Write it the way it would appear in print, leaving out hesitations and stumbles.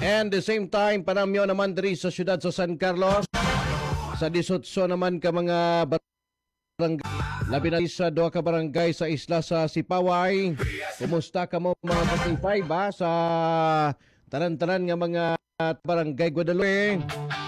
And the same time, panamyo naman diri sa siyudad sa San Carlos. Sa 18 naman ka mga barangay. Labi na sa duha ka barangay sa isla sa Sipaway. Kumusta ka mo mga kapitbahay ba sa tanan-tanan nga mga barangay Guadalupe?